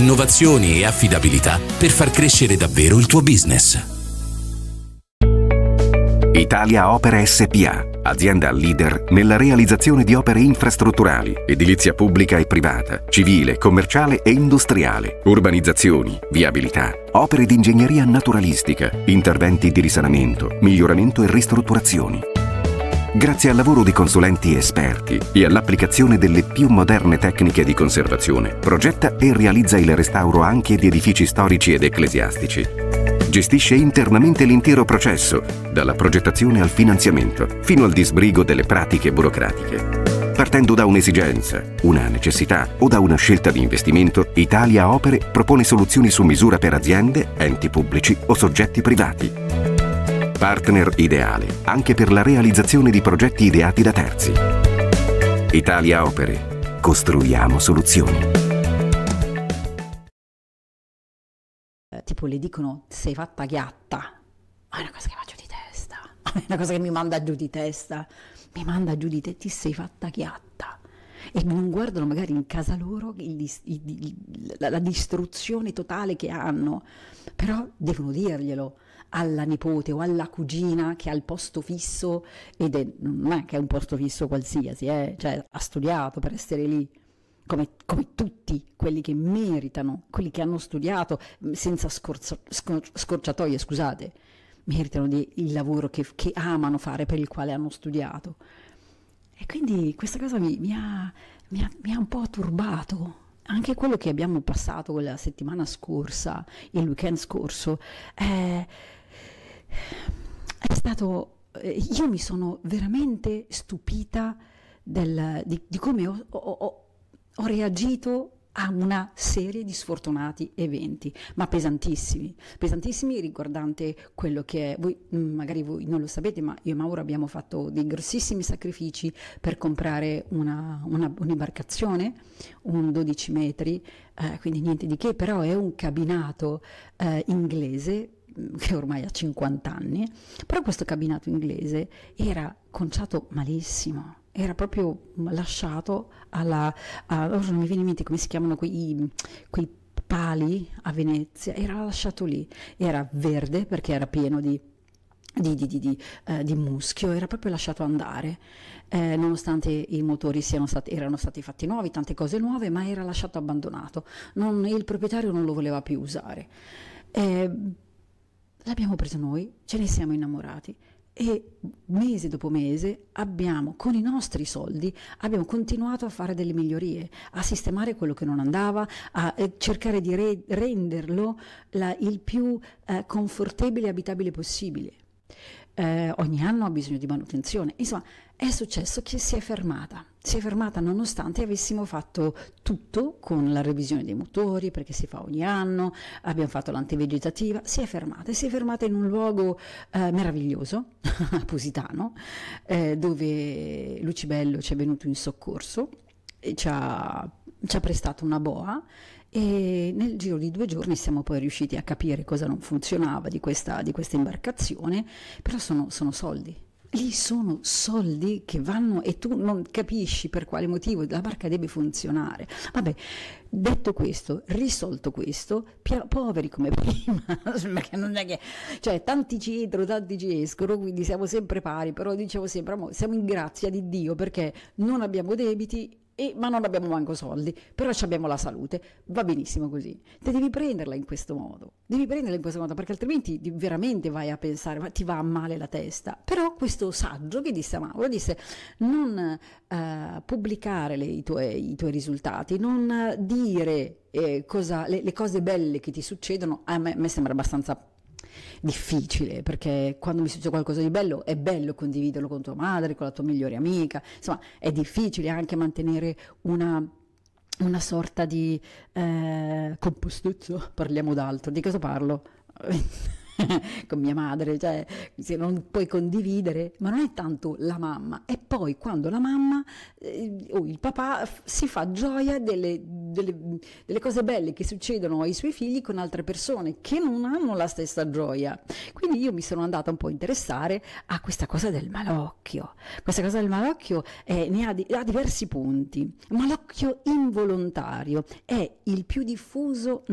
innovazioni e affidabilità per far crescere davvero il tuo business. Italia Opere SpA, azienda leader nella realizzazione di opere infrastrutturali, edilizia pubblica e privata, civile, commerciale e industriale, urbanizzazioni, viabilità, opere di ingegneria naturalistica, interventi di risanamento, miglioramento e ristrutturazioni. Grazie al lavoro di consulenti esperti e all'applicazione delle più moderne tecniche di conservazione, progetta e realizza il restauro anche di edifici storici ed ecclesiastici. Gestisce internamente l'intero processo, dalla progettazione al finanziamento, fino al disbrigo delle pratiche burocratiche. Partendo da un'esigenza, una necessità o da una scelta di investimento, Italia Opere propone soluzioni su misura per aziende, enti pubblici o soggetti privati. Partner ideale anche per la realizzazione di progetti ideati da terzi. Italia Opere. Costruiamo soluzioni. Tipo le dicono sei fatta chiatta, ma è una cosa che va giù di testa, è una cosa che mi manda giù di testa, ti sei fatta chiatta, e non guardano magari in casa loro la distruzione totale che hanno, però devono dirglielo alla nipote o alla cugina che ha il posto fisso, non è che è un posto fisso qualsiasi, cioè ha studiato per essere lì. Come tutti quelli che meritano, quelli che hanno studiato senza scorciatoie, scusate, meritano il lavoro che amano fare, per il quale hanno studiato. E quindi questa cosa mi ha un po' turbato. Anche quello che abbiamo passato quella settimana scorsa, il weekend scorso, è stato... Io mi sono veramente stupita di come ho reagito a una serie di sfortunati eventi, ma pesantissimi, riguardante quello che è, magari voi non lo sapete, ma io e Mauro abbiamo fatto dei grossissimi sacrifici per comprare un'imbarcazione, un 12 metri, quindi niente di che, però è un cabinato inglese, che ormai ha 50 anni, però questo cabinato inglese era conciato malissimo, era proprio lasciato ora non mi viene in mente come si chiamano quei pali a Venezia, era lasciato lì, era verde perché era pieno di muschio, era proprio lasciato andare, nonostante i motori erano stati fatti nuovi, tante cose nuove, ma era lasciato abbandonato, il proprietario non lo voleva più usare. L'abbiamo preso noi, ce ne siamo innamorati e mese dopo mese con i nostri soldi abbiamo continuato a fare delle migliorie, a sistemare quello che non andava, a cercare di renderlo il più confortevole e abitabile possibile. Ogni anno ha bisogno di manutenzione, insomma è successo che si è fermata nonostante avessimo fatto tutto con la revisione dei motori, perché si fa ogni anno, abbiamo fatto l'antivegetativa, si è fermata in un luogo meraviglioso, a Positano, dove Lucibello ci è venuto in soccorso e ci ha prestato una boa, e nel giro di 2 giorni siamo poi riusciti a capire cosa non funzionava di questa imbarcazione, però sono soldi. Lì sono soldi che vanno e tu non capisci per quale motivo la barca deve funzionare. Vabbè, detto questo, risolto questo, poveri come prima, perché non è che, cioè tanti ci entrano, tanti ci escono, quindi siamo sempre pari, però dicevo sempre, siamo in grazia di Dio perché non abbiamo debiti, ma non abbiamo manco soldi, però abbiamo la salute, va benissimo così. Te devi prenderla in questo modo, perché altrimenti veramente vai a pensare, ti va a male la testa. Però questo saggio che disse a Mauro, disse non pubblicare i tuoi risultati, non dire le cose belle che ti succedono. A me sembra abbastanza difficile, perché quando mi succede qualcosa di bello è bello condividerlo con tua madre, con la tua migliore amica, insomma è difficile anche mantenere una sorta di compostezza. Parliamo d'altro, di cosa parlo? con mia madre, cioè se non puoi condividere, ma non è tanto la mamma, è poi quando la mamma o il papà si fa gioia delle cose belle che succedono ai suoi figli con altre persone che non hanno la stessa gioia. Quindi io mi sono andata un po' a interessare a questa cosa del malocchio. Questa cosa del malocchio ha diversi punti. Malocchio involontario è il più diffuso